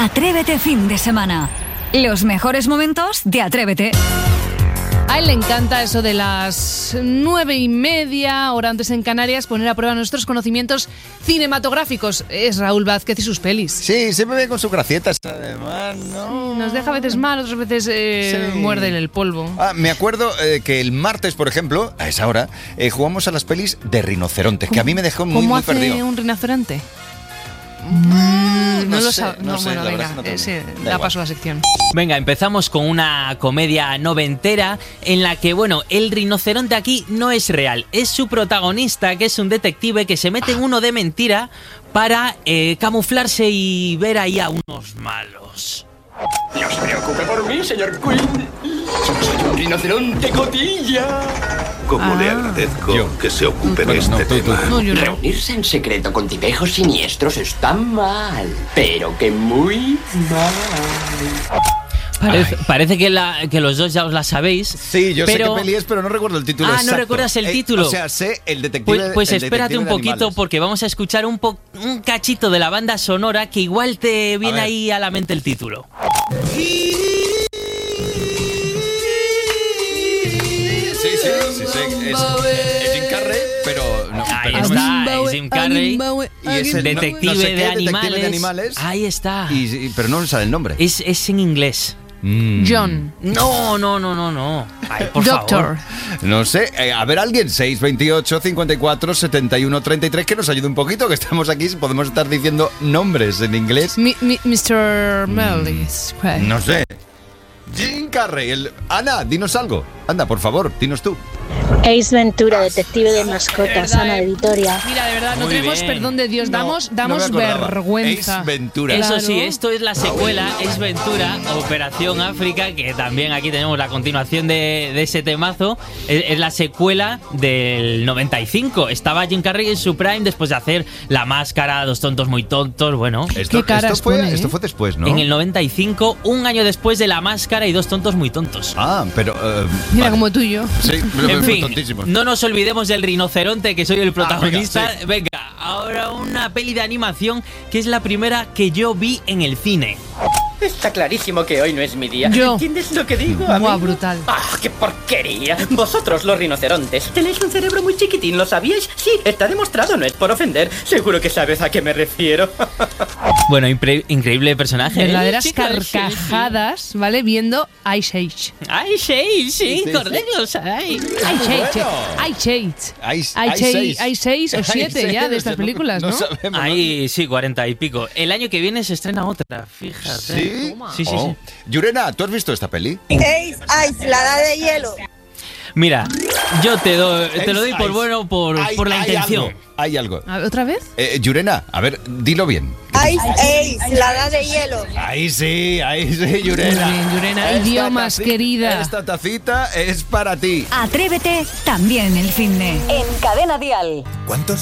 Atrévete fin de semana. Los mejores momentos de Atrévete. A él le encanta eso de las 9:30, hora antes en Canarias, poner a prueba nuestros conocimientos cinematográficos. Es Raúl Vázquez y sus pelis. Sí, siempre ve con sus gracietas. Además, ¿no? Nos deja a veces mal, otras veces muerde en el polvo. Me acuerdo que el martes, por ejemplo, a esa hora, jugamos a las pelis de rinocerontes, que a mí me dejó muy perdido. ¿Cómo hace un rinoceronte? No lo sé, bueno, venga, da paso a la sección. Venga, empezamos con una comedia noventera en la que, bueno, el rinoceronte aquí no es real, es su protagonista, que es un detective que se mete en uno de mentira para camuflarse y ver ahí a unos malos. No se preocupe por mí, señor Quinn. Soy un rinoceronte cotilla. Como le agradezco que se ocupe de este tema. Reunirse en secreto con tipejos siniestros está mal, pero que muy mal. Parece que los dos ya os la sabéis. Sí, yo sé qué peli es, pero no recuerdo el título exacto. ¿No recuerdas el título? O sea, sé el detective. Pues el espérate un poquito animales. porque vamos a escuchar un cachito de la banda sonora que igual te viene ahí a la mente el título. Sí, es Jim Carrey, pero no. Ahí está, es Jim Carrey. Y es el detective, no sé qué, de detective de animales. Ahí está. Pero no me sale el nombre. Es en inglés. John. No. Ay, por Doctor. favor. No sé, a ver alguien, 628 54 71 33, que nos ayude un poquito, que estamos aquí, podemos estar diciendo nombres en inglés. Mr. Mellis. No sé. Jim Carrey, Ana, dinos algo. Anda, por favor, dinos tú. Ace Ventura, detective de mascotas, Ana de Vitoria. Mira, de verdad, no Muy tenemos bien. perdón de Dios, damos vergüenza. Ace Ventura. Eso sí, Claro. esto es la secuela, es Ventura, Operación África, que también aquí tenemos la continuación de ese temazo. Es la secuela del 95. Estaba Jim Carrey en su prime después de hacer La Máscara, Dos tontos muy tontos, bueno. ¿Qué caras pone, Esto fue después, ¿no? En el 95, un año después de La Máscara y Dos tontos muy tontos. Pero... Mira, vale. como tú y yo. Sí, En fin, tontísimos. no nos olvidemos del rinoceronte, que soy el protagonista. Venga, ahora una peli de animación que es la primera que yo vi en el cine. Está clarísimo que hoy no es mi día. Yo. ¿Entiendes lo que digo, amigo? Buah, brutal. ¡Ah, qué porquería! Vosotros, los rinocerontes, tenéis un cerebro muy chiquitín, ¿lo sabíais? Sí, está demostrado, no es por ofender. Seguro que sabes a qué me refiero. Bueno, increíble personaje. Verdaderas Chicos, carcajadas, ¿vale? Viendo Ice Age. Ice Age, sí, Sí. correctos. Ay. Ice Age. Hay 6 o 7 ya de estas películas, ¿no? sabemos. Ahí sí, 40 y pico. El año que viene se estrena otra, fíjate. ¿Sí? Sí. Yurena, ¿tú has visto esta peli? Ace, la edad de hielo. Mira, yo te lo doy por bueno por la intención. Hay algo. A ver, ¿otra vez? Yurena, a ver, dilo bien. Ace, la edad de hielo. Ahí sí, Yurena. Muy bien, Yurena. Idiomas, querida. Esta tacita es para ti. Atrévete también el finde. En Cadena Dial. ¿Cuántos